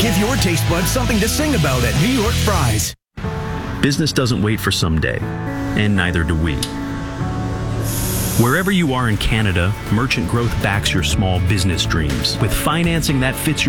Give your taste buds something to sing about at New York Fries. Business doesn't wait for someday, and neither do we. Wherever you are in Canada, Merchant Growth backs your small business dreams with financing that fits your